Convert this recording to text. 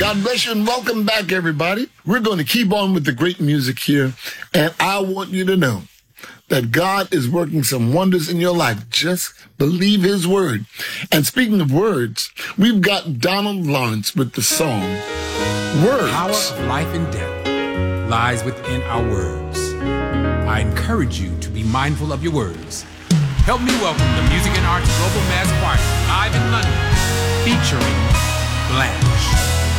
God bless you and welcome back, everybody. We're going to keep on with the great music here. And I want you to know that God is working some wonders in your life. Just believe his word. And speaking of words, we've got Donald Lawrence with the song, Words. The power of life and death lies within our words. I encourage you to be mindful of your words. Help me welcome the Music and Arts Global Mass Choir live in London, featuring Blanche.